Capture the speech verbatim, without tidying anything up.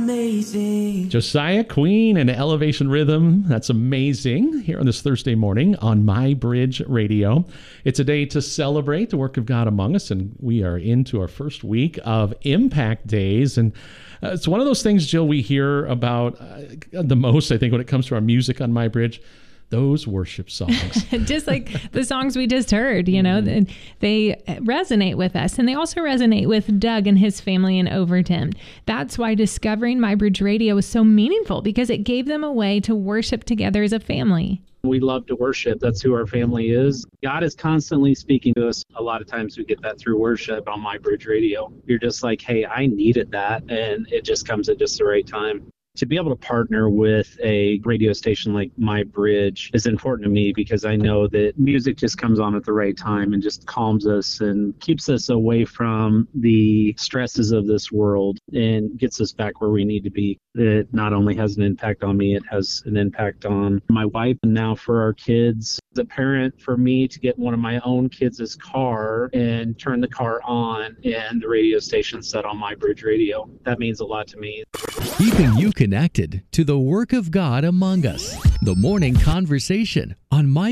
amazing. Josiah Queen and Elevation Rhythm. That's amazing. Here on this Thursday morning on My Bridge Radio. It's a day to celebrate the work of God among us, and we are into our first week of Impact Days. And uh, it's one of those things, Jill, we hear about uh, the most, I think, when it comes to our music on My Bridge. Those worship songs. Just like the songs we just heard, you know, mm-hmm. they resonate with us. And they also resonate with Doug and his family in Overton. That's why discovering My Bridge Radio was so meaningful, because it gave them a way to worship together as a family. We love to worship. That's who our family is. God is constantly speaking to us. A lot of times we get that through worship on My Bridge Radio. You're just like, hey, I needed that. And it just comes at just the right time. To be able to partner with a radio station like My Bridge is important to me, because I know that music just comes on at the right time and just calms us and keeps us away from the stresses of this world and gets us back where we need to be. It not only has an impact on me, it has an impact on my wife and now for our kids. As a parent, for me to get one of my own kids' car and turn the car on and the radio station set on My Bridge Radio, that means a lot to me. Keeping you connected to the work of God among us. The Morning Conversation on My